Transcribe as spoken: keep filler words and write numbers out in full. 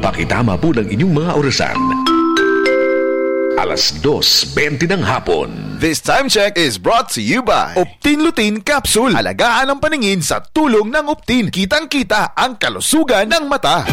Pakitama po ng inyong mga orasan. alas dos bente ng hapon. This time check is brought to you by Optin Lutein Capsule. Alagaan ang paningin sa tulong ng Optin. Kitang-kita ang kalusugan ng mata.